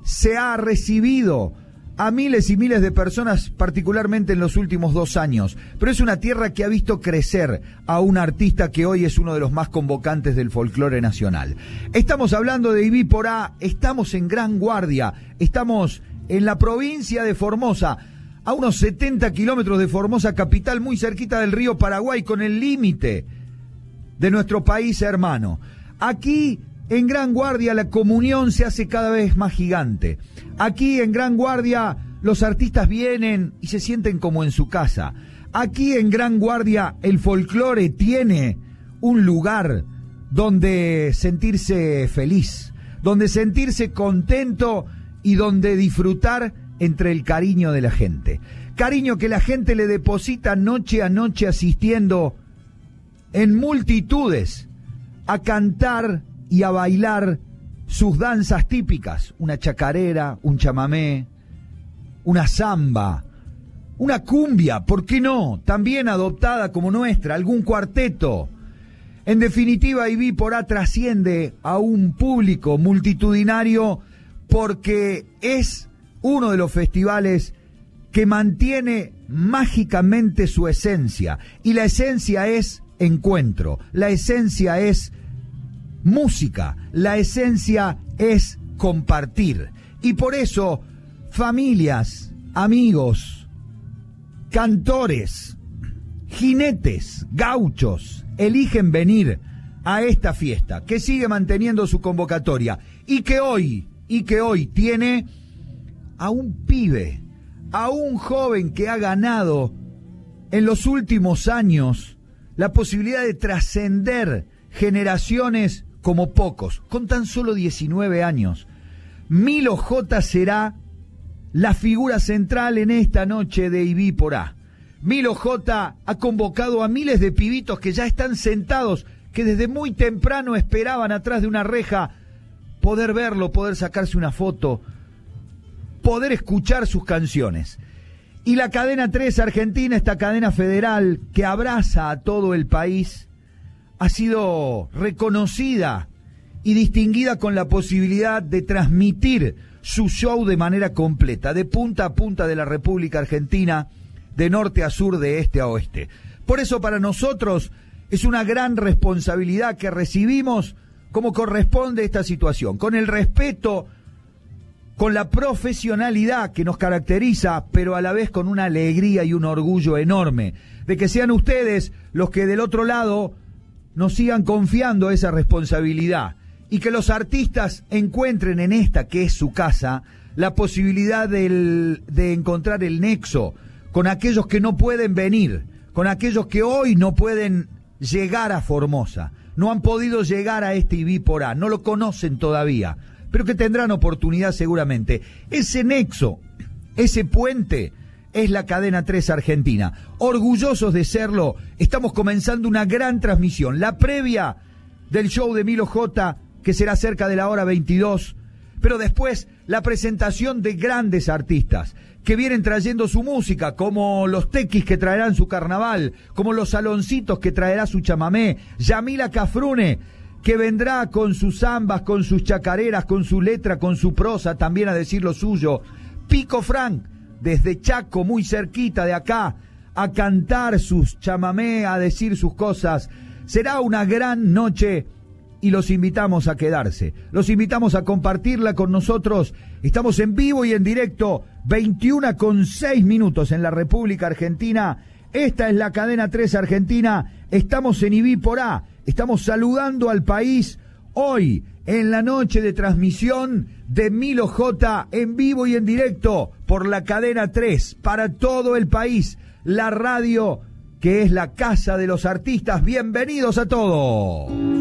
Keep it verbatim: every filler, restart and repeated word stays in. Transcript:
se ha recibido a miles y miles de personas, particularmente en los últimos dos años. Pero es una tierra que ha visto crecer a un artista que hoy es uno de los más convocantes del folclore nacional. Estamos hablando de Ibí Porá, estamos en Gran Guardia, estamos en la provincia de Formosa, a unos setenta kilómetros de Formosa capital, muy cerquita del río Paraguay, con el límite de nuestro país hermano. Aquí en Gran Guardia la comunión se hace cada vez más gigante. Aquí en Gran Guardia los artistas vienen y se sienten como en su casa. Aquí en Gran Guardia el folclore tiene un lugar donde sentirse feliz, donde sentirse contento y donde disfrutar entre el cariño de la gente. Cariño que la gente le deposita noche a noche asistiendo en multitudes a cantar y a bailar sus danzas típicas, una chacarera, un chamamé, una samba, una cumbia, ¿por qué no? También adoptada como nuestra, algún cuarteto. En definitiva, Ibí Porá trasciende a un público multitudinario porque es uno de los festivales que mantiene mágicamente su esencia, y la esencia es encuentro, la esencia es música, la esencia es compartir. Y por eso familias, amigos, cantores, jinetes, gauchos eligen venir a esta fiesta que sigue manteniendo su convocatoria y que hoy, y que hoy tiene a un pibe, a un joven que ha ganado en los últimos años la posibilidad de trascender generaciones como pocos, con tan solo diecinueve años. Milo J será la figura central en esta noche de Ibí Porá. Milo J ha convocado a miles de pibitos que ya están sentados, que desde muy temprano esperaban atrás de una reja poder verlo, poder sacarse una foto, poder escuchar sus canciones. Y la cadena tres Argentina, esta cadena federal que abraza a todo el país, ha sido reconocida y distinguida con la posibilidad de transmitir su show de manera completa, de punta a punta de la República Argentina, de norte a sur, de este a oeste. Por eso para nosotros es una gran responsabilidad que recibimos como corresponde esta situación, con el respeto, con la profesionalidad que nos caracteriza, pero a la vez con una alegría y un orgullo enorme de que sean ustedes los que del otro lado nos sigan confiando esa responsabilidad y que los artistas encuentren en esta, que es su casa, la posibilidad del, de encontrar el nexo con aquellos que no pueden venir, con aquellos que hoy no pueden llegar a Formosa, no han podido llegar a este Ibí Porá, no lo conocen todavía, pero que tendrán oportunidad seguramente. Ese nexo, ese puente, es la cadena tres Argentina. Orgullosos de serlo, estamos comenzando una gran transmisión, la previa del show de Milo J, que será cerca de la hora veintidós, pero después la presentación de grandes artistas que vienen trayendo su música, como los tequis que traerán su carnaval, como los saloncitos que traerá su chamamé, Yamila Cafrune, que vendrá con sus zambas, con sus chacareras, con su letra, con su prosa, también a decir lo suyo, Pico Frank, desde Chaco, muy cerquita de acá, a cantar sus chamamé, a decir sus cosas. Será una gran noche y los invitamos a quedarse. Los invitamos a compartirla con nosotros. Estamos en vivo y en directo, veintiuna con seis minutos en la República Argentina. Esta es la cadena tres Argentina. Estamos en Ibí Porá. Estamos saludando al país hoy en la noche de transmisión de Milo J en vivo y en directo por la cadena tres para todo el país, la radio que es la casa de los artistas. Bienvenidos a todos.